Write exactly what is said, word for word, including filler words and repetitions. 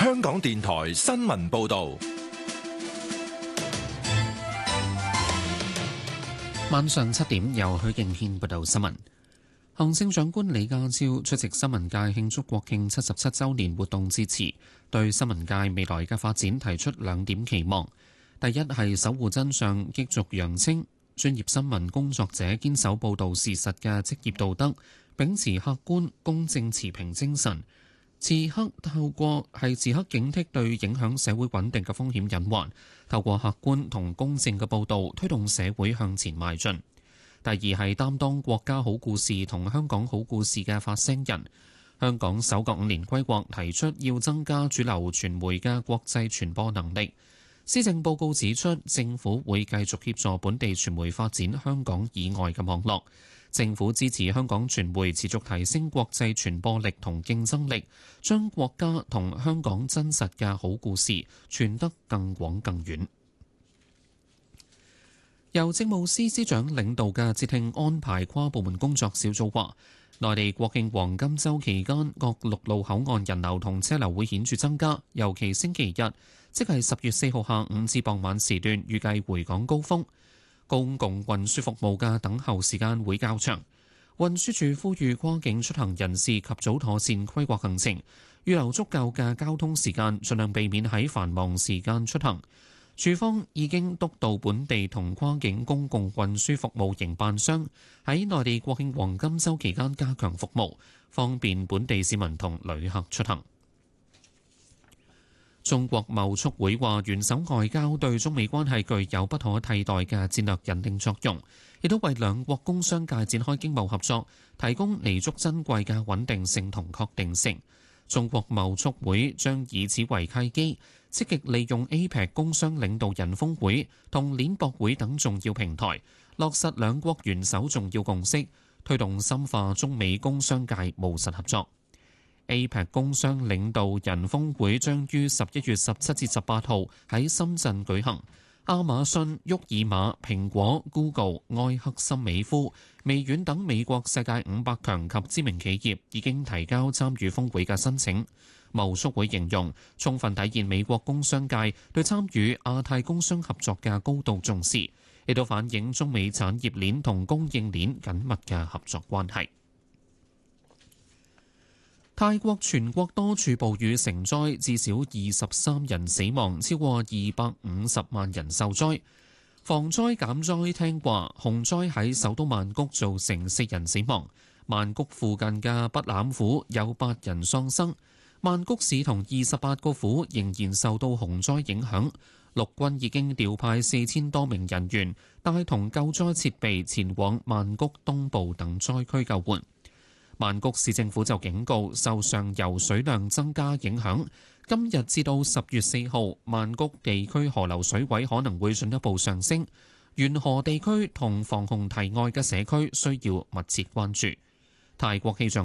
香港電台新聞報道。 晚上七點，由許敬軒報道新聞。行政長官李家超出席新聞界慶祝國慶七十七週年活動致辭，對新聞界未來嘅發展提出兩點期望。第一係守護真相，繼續揚清專業新聞工作者堅守報導事實嘅職業道德，秉持客觀、公正、持平精神。時刻透過係時刻警惕對影響社會穩定嘅風險隱患，透過客觀同公正嘅報導推動社會向前邁進。第二係擔當國家好故事同香港好故事嘅發聲人。香港首個五年規劃提出要增加主流傳媒嘅國際傳播能力。施政報告指出，政府會繼續協助本地傳媒發展香港以外嘅網絡。政府支持香港傳媒持續提升國際傳播力同競爭力，將國家同香港真實嘅好故事傳得更廣更遠。由政務司司長領導嘅節慶安排跨部門工作小組話，內地國慶黃金週期間各陸路口岸人流同車流會顯著增加，尤其星期日，即係十月四號下午至傍晚時段，預計回港高峰。公共運輸服務嘅等候時間會較長。運輸署呼籲跨境出行人士及早妥善規劃行程，預留足夠嘅交通時間，盡量避免喺繁忙時間出行。署方已經督導本地同跨境公共運輸服務營辦商喺內地國慶黃金週期間加強服務，方便本地市民同旅客出行。中國貿促會話，元首外交對中美關係具有不可替代嘅戰略引領作用，亦都為兩國工商界展開經貿合作提供彌足珍貴嘅穩定性同確定性。中國貿促會將以此為契機，積極利用 A P E C 工商領導人峰會同鏈博會等重要平台，落實兩國元首重要共識，推動深化中美工商界務實合作。A P E C 工商領導人峰會將於十一月十七至十八號喺深圳舉行。亞馬遜、沃爾瑪、蘋果、Google、埃克森美孚、微軟等美國世界五百強及知名企業已經提交參與峰會嘅申請。貿促會形容充分體現美國工商界對參與亞太工商合作嘅高度重視，亦都反映中美產業鏈同供應鏈緊密嘅合作關係。泰國全國多處暴雨成災，至少二十三人死亡，超過二百五十萬人受災。防災減災廳話，洪災喺首都曼谷造成四人死亡，曼谷附近嘅北欖府有八人喪生。曼谷市同二十八個府仍然受到洪災影響，陸軍已經調派四千多名人員，帶同救災設備前往曼谷東部等災區救援。曼谷市政府就警告，受上游水量增加影響，今日至到十月四號，曼谷地區河流水位可能會進一步上升，沿河地區同防洪堤外嘅社區需要密切關注。泰國氣象